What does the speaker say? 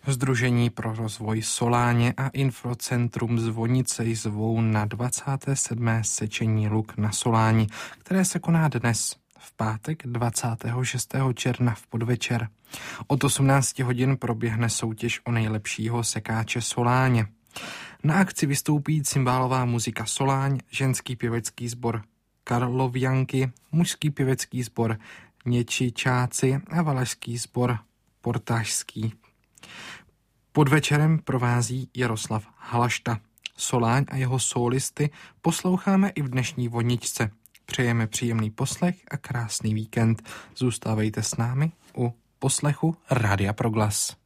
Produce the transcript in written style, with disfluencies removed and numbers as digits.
Sdružení pro rozvoj Soláně a Infocentrum Zvonice zvou na 27. sečení Luk na Soláni, které se koná dnes, v pátek 26. června v podvečer. Od 18 hodin proběhne soutěž o nejlepšího sekáče Soláně. Na akci vystoupí cymbálová muzika Soláň, ženský pěvecký sbor Karlovianky, mužský pěvecký sbor Něčičáci a valašský sbor Portážský. Podvečerem provází Jaroslav Hlašta. Soláň a jeho sólisty posloucháme i v dnešní Voničce. Přejeme příjemný poslech a krásný víkend. Zůstávejte s námi u poslechu Rádia Proglas.